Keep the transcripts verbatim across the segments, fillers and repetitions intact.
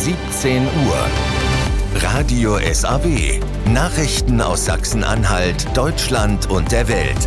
siebzehn Uhr. Radio S A W. Nachrichten aus Sachsen-Anhalt, Deutschland und der Welt.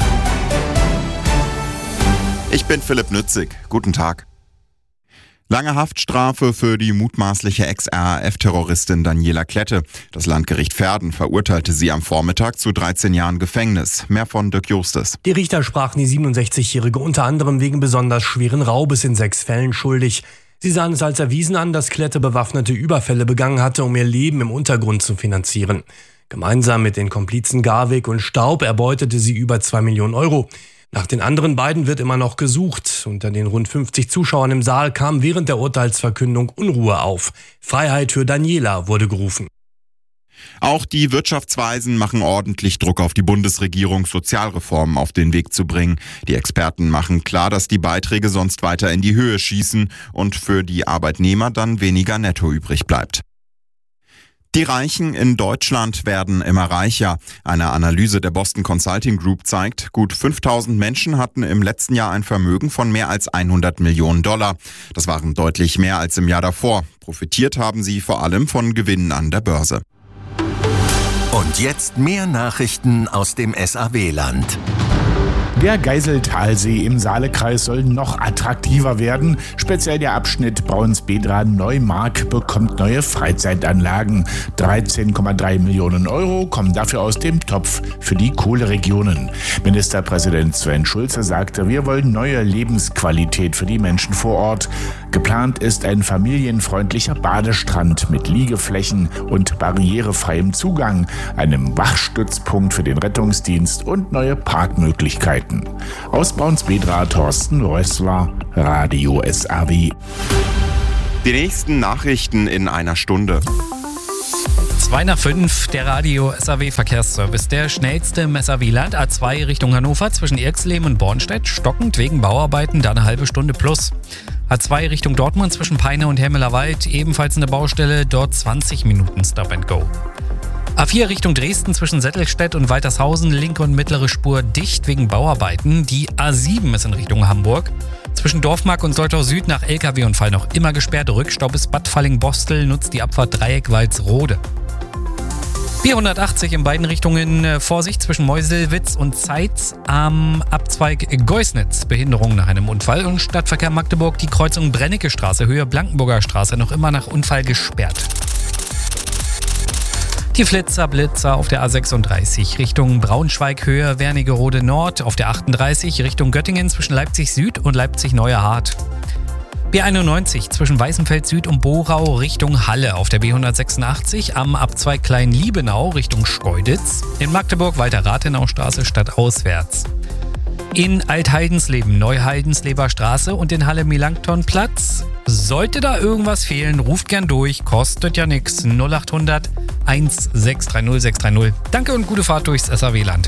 Ich bin Philipp Nützig. Guten Tag. Lange Haftstrafe für die mutmaßliche Ex-R A F-Terroristin Daniela Klette. Das Landgericht Verden verurteilte sie am Vormittag zu dreizehn Jahren Gefängnis. Mehr von Dirk Justus. Die Richter sprachen die siebenundsechzigjährige unter anderem wegen besonders schweren Raubes in sechs Fällen schuldig. Sie sahen es als erwiesen an, dass Klette bewaffnete Überfälle begangen hatte, um ihr Leben im Untergrund zu finanzieren. Gemeinsam mit den Komplizen Garwig und Staub erbeutete sie über zwei Millionen Euro. Nach den anderen beiden wird immer noch gesucht. Unter den rund fünfzig Zuschauern im Saal kam während der Urteilsverkündung Unruhe auf. Freiheit für Daniela wurde gerufen. Auch die Wirtschaftsweisen machen ordentlich Druck auf die Bundesregierung, Sozialreformen auf den Weg zu bringen. Die Experten machen klar, dass die Beiträge sonst weiter in die Höhe schießen und für die Arbeitnehmer dann weniger netto übrig bleibt. Die Reichen in Deutschland werden immer reicher. Eine Analyse der Boston Consulting Group zeigt, gut fünftausend Menschen hatten im letzten Jahr ein Vermögen von mehr als hundert Millionen Dollar. Das waren deutlich mehr als im Jahr davor. Profitiert haben sie vor allem von Gewinnen an der Börse. Und jetzt mehr Nachrichten aus dem S A W-Land. Der Geiseltalsee im Saalekreis soll noch attraktiver werden. Speziell der Abschnitt Braunsbedra-Neumark bekommt neue Freizeitanlagen. dreizehn Komma drei Millionen Euro kommen dafür aus dem Topf für die Kohleregionen. Ministerpräsident Sven Schulze sagte, wir wollen neue Lebensqualität für die Menschen vor Ort. Geplant ist ein familienfreundlicher Badestrand mit Liegeflächen und barrierefreiem Zugang, einem Wachstützpunkt für den Rettungsdienst und neue Parkmöglichkeiten. Aus Braunsbedra, Thorsten Rössler, Radio S A W. Die nächsten Nachrichten in einer Stunde. zwei nach fünf, der Radio S A W Verkehrsservice. Der schnellste im S A W-Land, A zwei Richtung Hannover zwischen Irxleben und Bornstedt, stockend wegen Bauarbeiten, da eine halbe Stunde plus. A zwei Richtung Dortmund zwischen Peine und Hemmelerwald, ebenfalls eine Baustelle, dort zwanzig Minuten Stop and Go. A vier Richtung Dresden zwischen Settelstedt und Waltershausen, linke und mittlere Spur dicht wegen Bauarbeiten. Die A sieben ist in Richtung Hamburg. Zwischen Dorfmark und Soltau Süd nach L K W-Unfall noch immer gesperrt. Rückstau bis Bad Falling-Bostel, nutzt die Abfahrt Dreieck Walsrode. vierhundertachtzig in beiden Richtungen, Vorsicht zwischen Meuselwitz und Zeitz am Abzweig Geusnitz. Behinderung nach einem Unfall. Und Stadtverkehr Magdeburg, die Kreuzung Brennecke Straße, Höhe Blankenburger Straße, noch immer nach Unfall gesperrt. Die Flitzer, Blitzer auf der A sechsunddreißig Richtung Braunschweig, Höhe Wernigerode Nord, auf der achtunddreißig Richtung Göttingen zwischen Leipzig Süd und Leipzig Neuerhardt. B einundneunzig zwischen Weißenfeld Süd und Borau Richtung Halle, auf der B hundertsechsundachtzig am Abzweig Klein-Liebenau Richtung Schkeuditz. In Magdeburg Walter-Rathenau-Straße stadtauswärts. In Altheidensleben, Neuheidensleber Straße und in Halle Melanchthonplatz. Sollte da irgendwas fehlen, ruft gern durch, kostet ja nix. null achthundert sechs drei null sechs drei null. Danke und gute Fahrt durchs S A W-Land.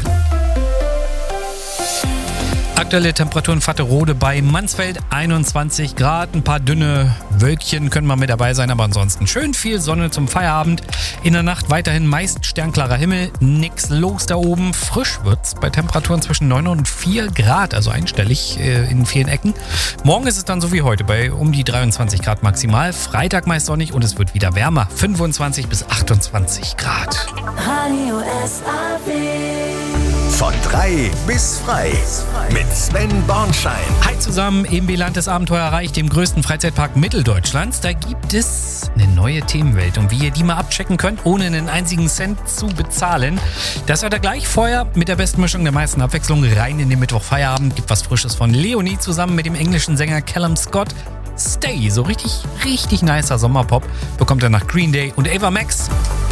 Aktuelle Temperaturen Vatterode bei Mansfeld einundzwanzig Grad. Ein paar dünne Wölkchen können mal mit dabei sein, aber ansonsten schön viel Sonne zum Feierabend. In der Nacht weiterhin meist sternklarer Himmel, nix los da oben. Frisch wird's bei Temperaturen zwischen neun und vier Grad, also einstellig äh, in vielen Ecken. Morgen ist es dann so wie heute bei um die dreiundzwanzig Grad maximal. Freitag meist sonnig und es wird wieder wärmer, fünfundzwanzig bis achtundzwanzig Grad. Radio S A W. Von drei bis frei mit Sven Bornschein. Hi zusammen, im Bilantes Abenteuerreich, dem größten Freizeitpark Mitteldeutschlands. Da gibt es eine neue Themenwelt und wie ihr die mal abchecken könnt, ohne einen einzigen Cent zu bezahlen. Das hört ihr gleich. Vorher mit der besten Mischung der meisten Abwechslung rein in den Mittwochfeierabend. Gibt was Frisches von Leonie zusammen mit dem englischen Sänger Callum Scott. Stay, so richtig, richtig nicer Sommerpop bekommt er nach Green Day und Ava Max.